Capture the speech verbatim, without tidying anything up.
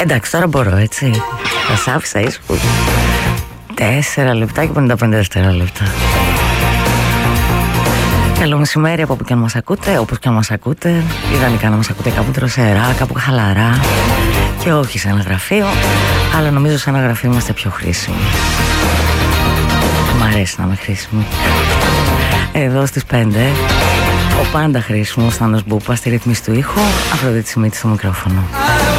Εντάξει, τώρα μπορώ, έτσι. Θα σ' άφησα ήσυχο. Τέσσερα λεπτά και πενήντα πέντε δευτερόλεπτα. Καλό μεσημέρι από όπου και αν μας ακούτε, όπως και αν μας ακούτε. Ιδανικά να μας ακούτε κάπου δροσερά, κάπου χαλαρά. Και όχι σε ένα γραφείο, αλλά νομίζω σε ένα γραφείο είμαστε πιο χρήσιμοι. Μ' αρέσει να είμαι χρήσιμη. Εδώ στις πέντε, ο πάντα χρήσιμος Θάνος Μπούπα στη ρύθμιση του ήχου, Αφροδίτη Σιμίτη στο μικρόφωνο.